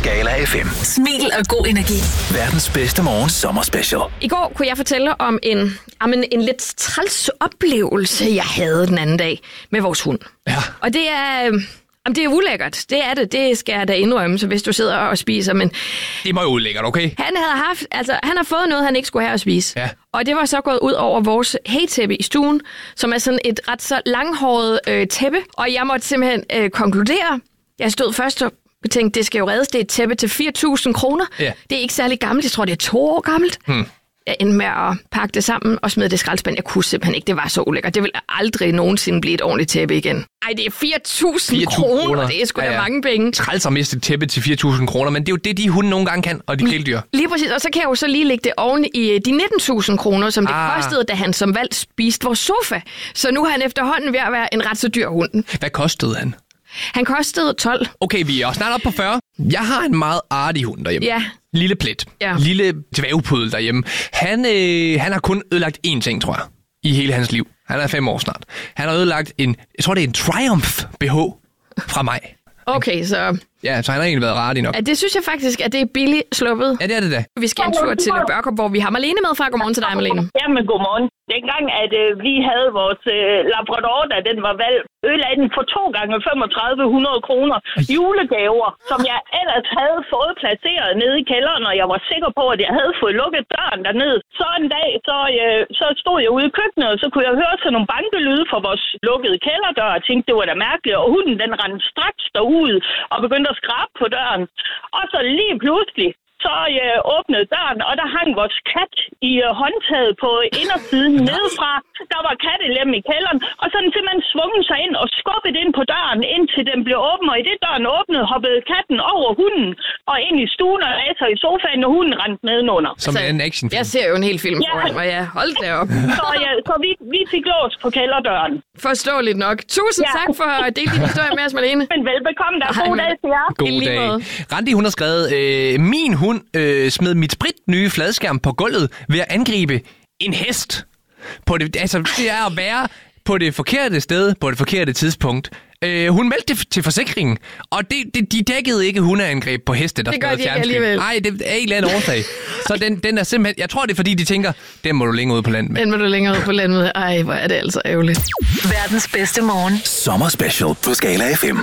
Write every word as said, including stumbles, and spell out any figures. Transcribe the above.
Skala F M. Smil og god energi. Verdens bedste morgen sommerspecial. I går kunne jeg fortælle om en, om en, en lidt træls oplevelse, jeg havde den anden dag med vores hund. Ja. Og det er... Jamen, det er ulækkert. Det er det. Det skal jeg da indrømme, så hvis du sidder og spiser. Men det må jo ulækkert, okay? Han havde haft, altså, han har fået noget, han ikke skulle have at spise. Ja. Og det var så gået ud over vores haytæppe i stuen, som er sådan et ret så langhåret øh, tæppe. Og jeg måtte simpelthen øh, konkludere. Jeg stod først og tænkte, det skal jo reddes. Det er et tæppe til fire tusind kroner. Ja. Det er ikke særlig gammelt. Jeg tror, det er to år gammelt. Hmm. Jeg endte med at pakke det sammen og smide det i skraldespand. Jeg kunne simpelthen ikke. Det var så ulækkert. Det vil aldrig nogensinde blive et ordentligt tæppe igen. Ej, det er fire tusind kroner. Det er sgu da ja, ja. mange penge. Træls at miste et tæppe til fire tusind kroner, men det er jo det, de hunde nogle gange kan, og de kæledyr. Lige præcis. Og så kan jeg jo så lige lægge det oven i de nitten tusind kroner, som det ah. kostede, da han som valgt spiste vores sofa. Så nu er han efterhånden ved at være en ret så dyr hund. Hvad kostede han? Han kostede tolv. Okay, vi er snart op på fyrre. Jeg har en meget artig hund derhjemme. Ja. Lille plet. Ja. Lille dværgpuddel derhjemme. Han, øh, han har kun ødelagt én ting, tror jeg, i hele hans liv. Han er fem år snart. Han har ødelagt en, jeg tror det er en Triumph B H fra mig. Okay, så... Ja, så han har egentlig været rar nok. Ja, det synes jeg faktisk, at det er billigt sluppet. Ja, det er det da. Vi skal en tur til Børkop, hvor vi har Marlene med fra. Godmorgen til dig, Marlene. Jamen, godmorgen. Dengang, at øh, vi havde vores øh, Labrador, da den var valgt, ødelagde den for to gange femogtredive hundrede kroner julegaver, som jeg ellers havde fået placeret nede i kælderen, og jeg var sikker på, at jeg havde fået lukket døren dernede. Så en dag, så, øh, så stod jeg ude i køkkenet, og så kunne jeg høre sådan nogle bankelyde fra vores lukkede kælderdør, og tænkte, det var da mærkeligt, og hunden den rendte straks derud og begyndte at skrabe på døren. Og så lige pludselig, så jeg åbnede døren, og der hang vores kat i uh, håndtaget på indersiden nedefra. Der var kattelem i kælderen, og så den simpelthen svunget sig ind og skubbet ind på døren, indtil den blev åben. Og i det døren åbnede, hoppede katten over hunden og ind i stuen og lagde sig i sofaen, og hunden rendte nedenunder. Som altså, en actionfilm. Jeg ser jo en hel film ja. foran mig, ja. Hold da op. Så, ja, så vi, vi fik lås på kælderdøren. Forståeligt nok. Tusind ja. tak for at dele din historie med os, Marlene. Men velbekomme der. God dag til jer. God dag. Randi, hun har skrevet, øh, min hund øh, smed mit sprit nye fladskærm på gulvet ved at angribe en hest. På det, altså, det er at være på det forkerte sted, på det forkerte tidspunkt. Øh, hun meldte det til forsikringen, og det, det, de dækkede ikke hundeangreb på heste, der det gør de ikke alligevel. Nej, det er en eller anden årsag. Så den, den er simpelthen, jeg tror det er fordi, de tænker, den må du længere ud på landet med. Den må du længere ud på landet med. Ej, hvor er det altså ærgerligt. Verdens bedste morgen. Sommerspecial på Skala F M.